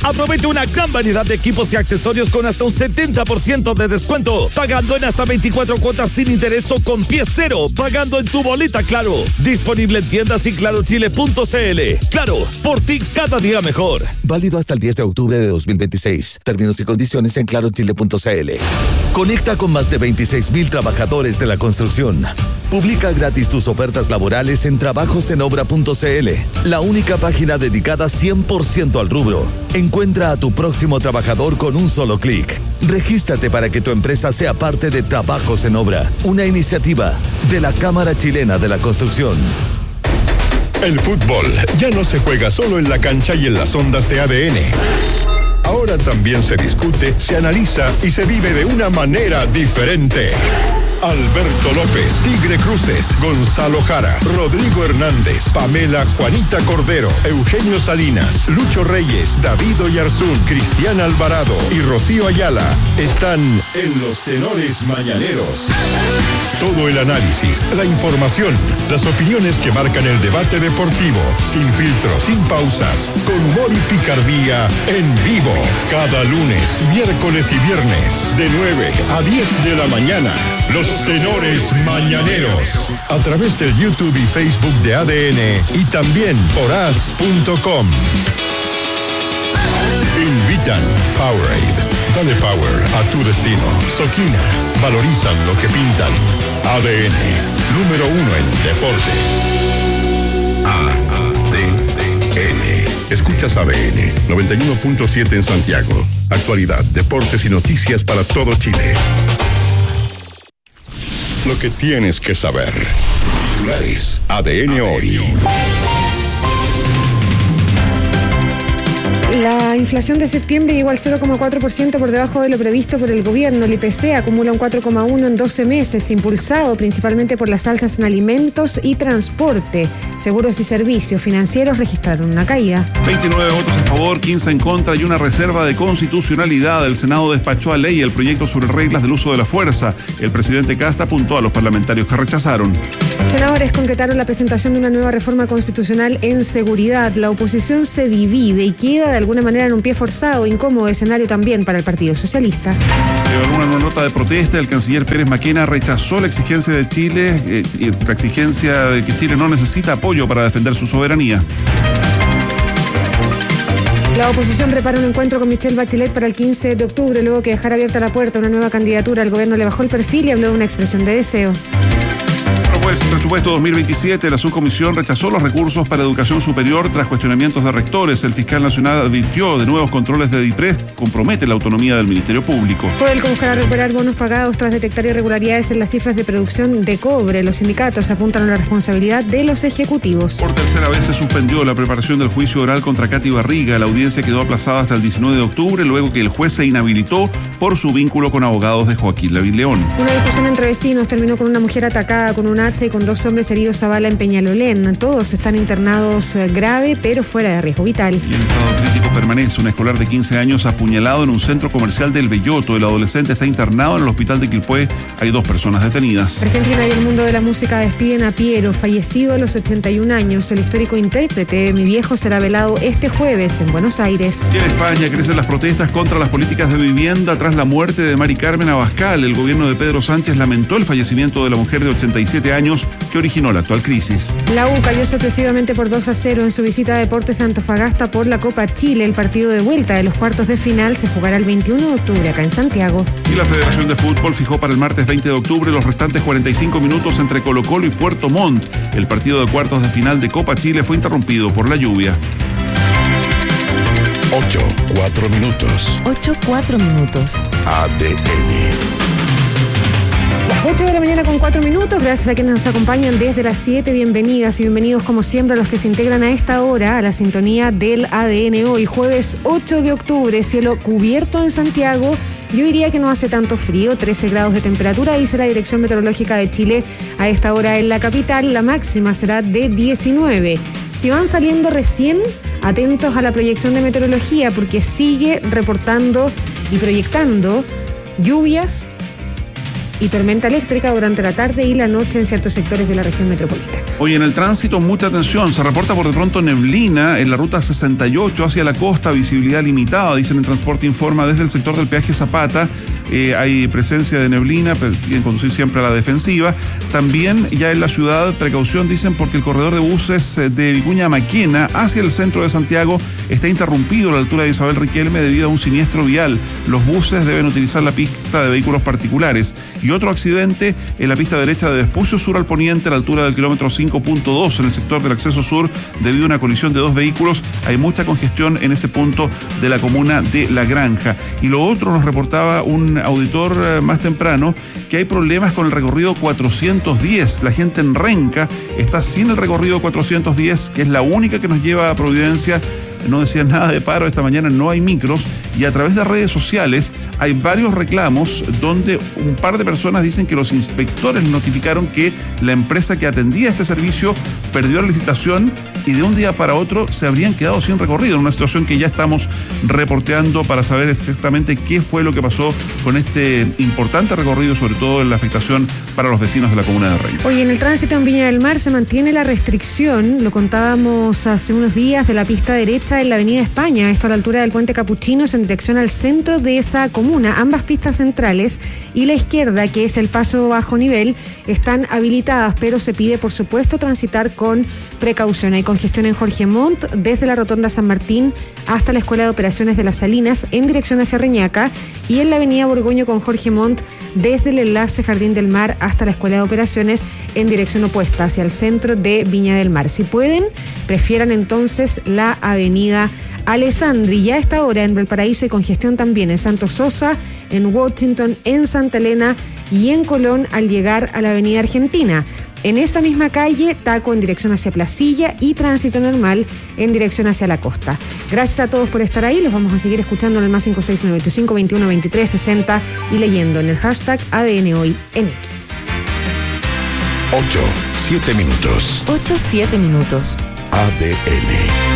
Aprovecha una gran variedad de equipos y accesorios con hasta un 70% de descuento, pagando en hasta 24 cuotas sin interés o con pie cero, pagando en tu boleta Claro. Disponible en tiendas y clarochile.cl. Claro, por ti cada día mejor. Válido hasta el 10 de octubre de 2026. Términos y condiciones en clarochile.cl. Conecta con más de 26,000 trabajadores de la construcción. Publica gratis tus ofertas laborales en trabajosenobra.cl, la única página dedicada 100% al rubro. Encuentra a tu próximo trabajador con un solo clic. Regístrate para que tu empresa sea parte de Trabajos en Obra, una iniciativa de la Cámara Chilena de la Construcción. El fútbol ya no se juega solo en la cancha y en las ondas de ADN. Ahora también se discute, se analiza y se vive de una manera diferente. Alberto López, Tigre Cruces, Gonzalo Jara, Rodrigo Hernández, Pamela Juanita Cordero, Eugenio Salinas, Lucho Reyes, David Oyarzún, Cristian Alvarado y Rocío Ayala están en Los Tenores Mañaneros. Todo el análisis, la información, las opiniones que marcan el debate deportivo, sin filtros, sin pausas, con humor y picardía, en vivo. Cada lunes, miércoles y viernes, de 9 a 10 de la mañana. Los Tenores Mañaneros, a través del YouTube y Facebook de ADN y también por as.com. Invitan Powerade. Dale power a tu destino. Soquina. Valorizan lo que pintan. ADN. Número 1 en deportes. ADN. Escuchas ADN 91.7 en Santiago. Actualidad, deportes y noticias para todo Chile. Lo que tienes que saber. Titulares. ADN hoy. La inflación de septiembre llegó al 0,4% por debajo de lo previsto por el gobierno. El IPC acumula un 4,1% en 12 meses, impulsado principalmente por las alzas en alimentos y transporte. Seguros y servicios financieros registraron una caída. 29 votos a favor, 15 en contra y una reserva de constitucionalidad. El Senado despachó a ley el proyecto sobre reglas del uso de la fuerza. El presidente Kast apuntó a los parlamentarios que rechazaron. Senadores concretaron la presentación de una nueva reforma constitucional en seguridad. La oposición se divide y queda de alguna manera en un pie forzado, incómodo escenario también para el Partido Socialista. En una nota de protesta, el canciller Pérez Maquena rechazó la exigencia de Chile, la exigencia de que Chile no necesita apoyo para defender su soberanía. La oposición prepara un encuentro con Michelle Bachelet para el 15 de octubre, luego que dejara abierta la puerta a una nueva candidatura. El gobierno le bajó el perfil y habló de una expresión de deseo. El presupuesto 2027, la subcomisión rechazó los recursos para educación superior tras cuestionamientos de rectores. El fiscal nacional advirtió de nuevos controles de DIPRES, compromete la autonomía del Ministerio Público. Codelco buscará recuperar bonos pagados tras detectar irregularidades en las cifras de producción de cobre. Los sindicatos apuntan a la responsabilidad de los ejecutivos. Por tercera vez se suspendió la preparación del juicio oral contra Katy Barriga. La audiencia quedó aplazada hasta el 19 de octubre, luego que el juez se inhabilitó por su vínculo con abogados de Joaquín Lavín León. Una discusión entre vecinos terminó con una mujer atacada con un hacha y con 2 hombres heridos a bala en Peñalolén. Todos están internados grave, pero fuera de riesgo vital. Y en estado crítico permanece un escolar de 15 años apuñalado en un centro comercial del Belloto. El adolescente está internado en el hospital de Quilpué. Hay 2 personas detenidas. Argentina y el mundo de la música despiden a Piero, fallecido a los 81 años. El histórico intérprete Mi Viejo será velado este jueves en Buenos Aires. Y en España crecen las protestas contra las políticas de vivienda tras la muerte de Mari Carmen Abascal. El gobierno de Pedro Sánchez lamentó el fallecimiento de la mujer de 87 años que originó la actual crisis. La U cayó sorpresivamente por 2-0 en su visita a Deportes Antofagasta por la Copa Chile. El partido de vuelta de los cuartos de final se jugará el 21 de octubre acá en Santiago. Y la Federación de Fútbol fijó para el martes 20 de octubre los restantes 45 minutos entre Colo-Colo y Puerto Montt. El partido de cuartos de final de Copa Chile fue interrumpido por la lluvia. 8:04 minutos. 8:04 minutos. ADN. 8 de la mañana con 4 minutos, gracias a quienes nos acompañan desde las 7, bienvenidas y bienvenidos como siempre a los que se integran a esta hora a la sintonía del ADN hoy, jueves 8 de octubre, cielo cubierto en Santiago. Yo diría que no hace tanto frío, 13 grados de temperatura, dice la Dirección Meteorológica de Chile a esta hora en la capital. La máxima será de 19. Si van saliendo recién, atentos a la proyección de meteorología porque sigue reportando y proyectando lluvias y tormenta eléctrica durante la tarde y la noche en ciertos sectores de la región metropolitana. Hoy en el tránsito, mucha atención. Se reporta por de pronto neblina en la ruta 68 hacia la costa, visibilidad limitada, dicen en Transporte Informa, desde el sector del peaje Zapata. Hay presencia de neblina, quieren conducir siempre a la defensiva. También ya en la ciudad, precaución, dicen, porque el corredor de buses de Vicuña Maquena hacia el centro de Santiago está interrumpido a la altura de Isabel Riquelme debido a un siniestro vial. Los buses deben utilizar la pista de vehículos particulares. Y otro accidente en la pista derecha de Vespucio Sur al poniente a la altura del kilómetro 5.2 en el sector del acceso sur debido a una colisión de 2 vehículos. Hay mucha congestión en ese punto de la comuna de La Granja. Y lo otro, nos reportaba un auditor más temprano, que hay problemas con el recorrido 410. La gente en Renca está sin el recorrido 410, que es la única que nos lleva a Providencia. No decían nada de paro esta mañana, no hay micros, y a través de redes sociales hay varios reclamos donde un par de personas dicen que los inspectores notificaron que la empresa que atendía este servicio perdió la licitación y de un día para otro se habrían quedado sin recorrido, en una situación que ya estamos reporteando para saber exactamente qué fue lo que pasó con este importante recorrido, sobre todo en la afectación para los vecinos de la comuna de Renca. Hoy en el tránsito en Viña del Mar se mantiene la restricción, lo contábamos hace unos días, de la pista derecha en la avenida España, esto a la altura del puente Capuchinos en dirección al centro de esa comuna. Ambas pistas centrales y la izquierda, que es el paso bajo nivel, están habilitadas, pero se pide por supuesto transitar con precaución. Hay congestión en Jorge Montt desde la rotonda San Martín hasta la Escuela de Operaciones de Las Salinas en dirección hacia Reñaca, y en la avenida Borgoño con Jorge Montt desde el enlace Jardín del Mar hasta la Escuela de Operaciones en dirección opuesta hacia el centro de Viña del Mar. Si pueden, prefieran entonces la avenida Alessandri. Ya a esta hora en Valparaíso hay congestión también en Santos Sosa, en Washington, en Santa Elena y en Colón al llegar a la avenida Argentina. En esa misma calle, taco en dirección hacia Placilla y tránsito normal en dirección hacia la costa. Gracias a todos por estar ahí. Los vamos a seguir escuchando en el más 569-8521-2360 y leyendo en el hashtag ADN Hoy en X. 8-7 minutos. 8-7 minutos. ADN.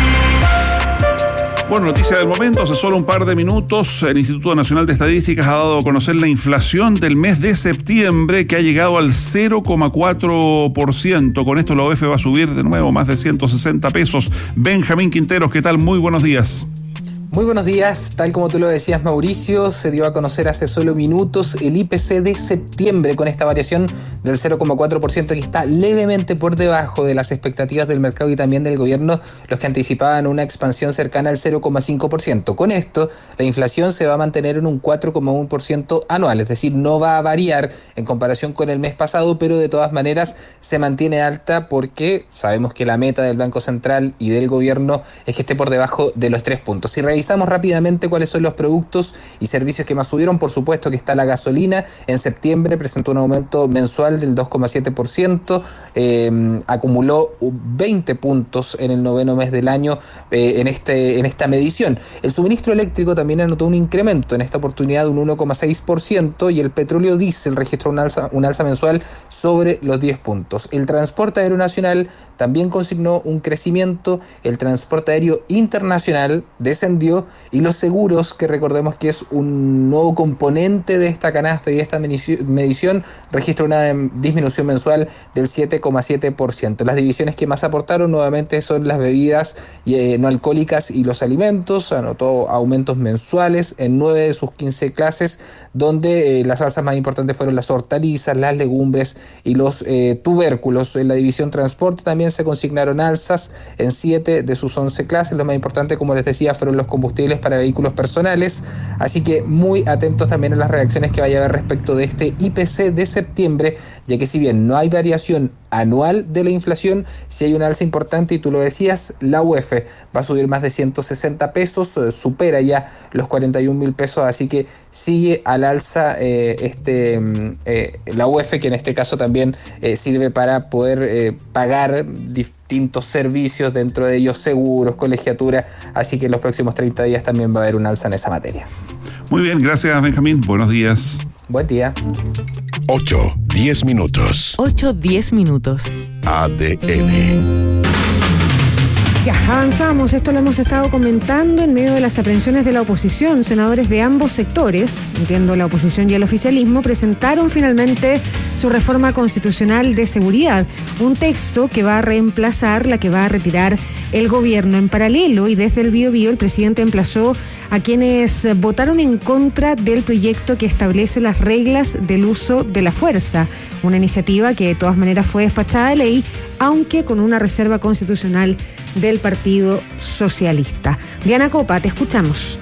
Bueno, noticia del momento, hace solo un par de minutos, el Instituto Nacional de Estadísticas ha dado a conocer la inflación del mes de septiembre, que ha llegado al 0,4%. Con esto la OEF va a subir de nuevo más de 160 pesos. Benjamín Quinteros, ¿qué tal? Muy buenos días. Muy buenos días, tal como tú lo decías, Mauricio, se dio a conocer hace solo minutos el IPC de septiembre con esta variación del 0,4% que está levemente por debajo de las expectativas del mercado y también del gobierno, los que anticipaban una expansión cercana al 0,5%. Con esto, la inflación se va a mantener en un 4,1% anual, es decir, no va a variar en comparación con el mes pasado, pero de todas maneras se mantiene alta porque sabemos que la meta del Banco Central y del gobierno es que esté por debajo de los 3 puntos. Si revisamos rápidamente cuáles son los productos y servicios que más subieron, por supuesto que está la gasolina. En septiembre presentó un aumento mensual del 2,7%, acumuló 20 puntos en el noveno mes del año en esta medición. El suministro eléctrico también anotó un incremento, en esta oportunidad de un 1,6%, y el petróleo diésel registró un alza mensual sobre los 10 puntos. El transporte aéreo nacional también consignó un crecimiento, el transporte aéreo internacional descendió, y los seguros, que recordemos que es un nuevo componente de esta canasta y de esta medición, registra una disminución mensual del 7,7%. Las divisiones que más aportaron nuevamente son las bebidas no alcohólicas y los alimentos. Anotó aumentos mensuales en 9 de sus 15 clases, donde las alzas más importantes fueron las hortalizas, las legumbres y los tubérculos. En la división transporte también se consignaron alzas en 7 de sus 11 clases. Lo más importante, como les decía, fueron los combustibles para vehículos personales, así que muy atentos también a las reacciones que vaya a haber respecto de este IPC de septiembre, ya que si bien no hay variación anual de la inflación, si hay un alza importante, y tú lo decías, la UEF va a subir más de 160 pesos, supera ya los 41.000 pesos, así que sigue al alza la UEF, que en este caso también sirve para poder pagar distintos servicios, dentro de ellos seguros, colegiatura, así que en los próximos 30 días también va a haber un alza en esa materia. Muy bien, gracias Benjamín, buenos días. Buen día. 8-10 minutos. 8-10 minutos. ADN. Ya, avanzamos. Esto lo hemos estado comentando en medio de las aprehensiones de la oposición. Senadores de ambos sectores, entiendo la oposición y el oficialismo, presentaron finalmente su reforma constitucional de seguridad. Un texto que va a reemplazar la que va a retirar el gobierno. En paralelo y desde el Biobío, el presidente emplazó a quienes votaron en contra del proyecto que establece las reglas del uso de la fuerza. Una iniciativa que de todas maneras fue despachada de ley, aunque con una reserva constitucional del Partido Socialista. Diana Copa, te escuchamos.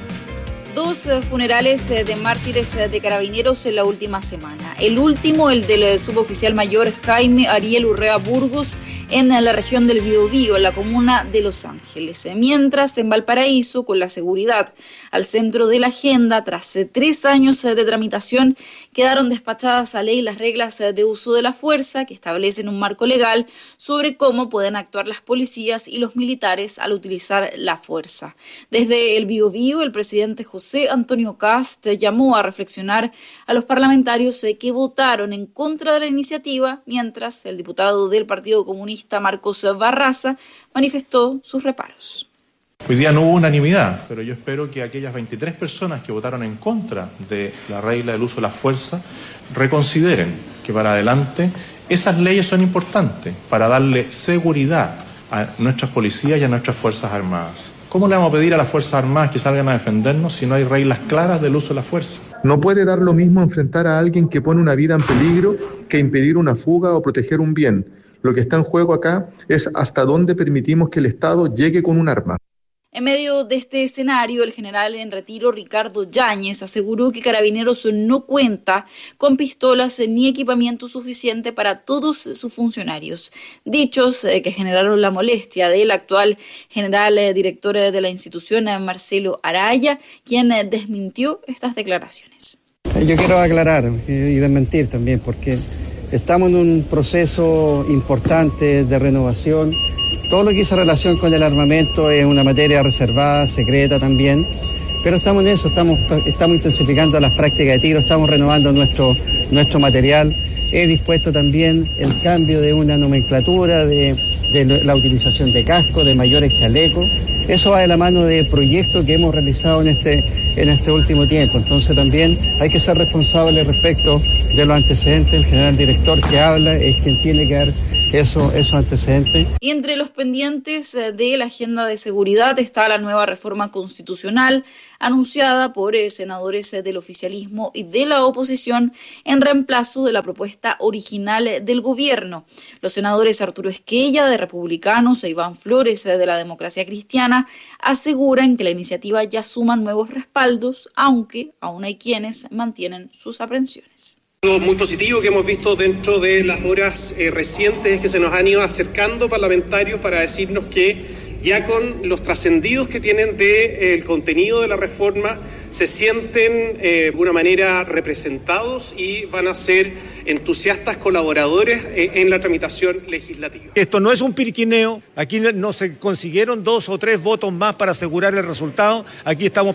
2 funerales de mártires de carabineros en la última semana. El último, el del suboficial mayor Jaime Ariel Urrea Burgos, en la región del Biobío, en la comuna de Los Ángeles. Mientras, en Valparaíso, con la seguridad al centro de la agenda, tras 3 años de tramitación, quedaron despachadas a ley las reglas de uso de la fuerza que establecen un marco legal sobre cómo pueden actuar las policías y los militares al utilizar la fuerza. Desde el Biobío, el presidente José Antonio Kast llamó a reflexionar a los parlamentarios que votaron en contra de la iniciativa, mientras el diputado del Partido Comunista Marcos Barraza manifestó sus reparos. Hoy día no hubo unanimidad, pero yo espero que aquellas 23 personas que votaron en contra de la regla del uso de la fuerza reconsideren que para adelante esas leyes son importantes para darle seguridad a nuestras policías y a nuestras Fuerzas Armadas. ¿Cómo le vamos a pedir a las Fuerzas Armadas que salgan a defendernos si no hay reglas claras del uso de la fuerza? No puede dar lo mismo enfrentar a alguien que pone una vida en peligro que impedir una fuga o proteger un bien. Lo que está en juego acá es hasta dónde permitimos que el Estado llegue con un arma. En medio de este escenario, el general en retiro Ricardo Yáñez aseguró que Carabineros no cuenta con pistolas ni equipamiento suficiente para todos sus funcionarios. Dichos que generaron la molestia del actual general director de la institución, Marcelo Araya, quien desmintió estas declaraciones. Yo quiero aclarar y desmentir también, porque estamos en un proceso importante de renovación. Todo lo que hizo relación con el armamento es una materia reservada, secreta también, pero estamos en eso, estamos intensificando las prácticas de tiro, estamos renovando nuestro material. He dispuesto también el cambio de una nomenclatura, de la utilización de casco, de mayores chalecos. Eso va de la mano de proyectos que hemos realizado en este último tiempo. Entonces también hay que ser responsable respecto de los antecedentes. El general director que habla es quien tiene que dar esos antecedentes. Y entre los pendientes de la agenda de seguridad está la nueva reforma constitucional anunciada por senadores del oficialismo y de la oposición en reemplazo de la propuesta original del gobierno. Los senadores Arturo Esquella, de Republicanos, e Iván Flores, de la Democracia Cristiana, aseguran que la iniciativa ya suma nuevos respaldos, aunque aún hay quienes mantienen sus aprensiones. Algo muy positivo que hemos visto dentro de las horas recientes es que se nos han ido acercando parlamentarios para decirnos que ya con los trascendidos que tienen del contenido de la reforma se sienten de alguna manera representados y van a ser entusiastas colaboradores en la tramitación legislativa. Esto no es un pirquineo, aquí no se consiguieron 2 o 3 votos más para asegurar el resultado, aquí estamos